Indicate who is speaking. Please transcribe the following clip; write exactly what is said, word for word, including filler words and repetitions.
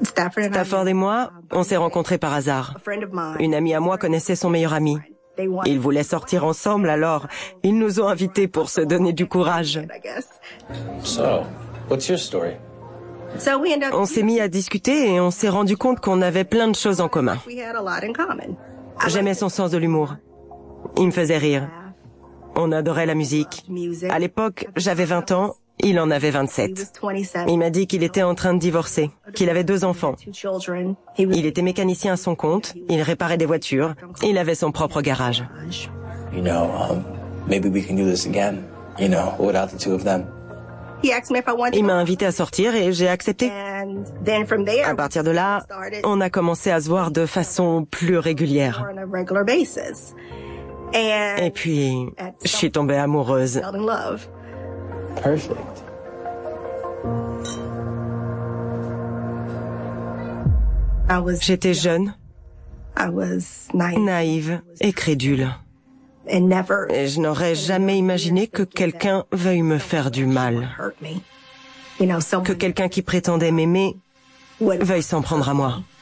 Speaker 1: Stafford et moi, on s'est rencontrés par hasard. Une amie à moi connaissait son meilleur ami. Ils voulaient sortir ensemble, alors ils nous ont invités pour se donner du courage.
Speaker 2: So, what's your story?
Speaker 1: On s'est mis à discuter et on s'est rendu compte qu'on avait plein de choses en commun. J'aimais son sens de l'humour. Il me faisait rire. On adorait la musique. À l'époque, j'avais vingt ans, il en avait vingt-sept. Il m'a dit qu'il était en train de divorcer, qu'il avait deux enfants. Il était mécanicien à son compte, il réparait des voitures, il avait son propre garage.
Speaker 2: You know, um, maybe we can do this again, you know, without the two of them.
Speaker 1: Il m'a invité à sortir et j'ai accepté. À partir de là, on a commencé à se voir de façon plus régulière. Et puis, je suis tombée amoureuse.
Speaker 2: Perfect.
Speaker 1: J'étais jeune, naïve et crédule. Et je n'aurais jamais imaginé que quelqu'un veuille me faire du mal. Que quelqu'un qui prétendait m'aimer veuille s'en prendre à moi.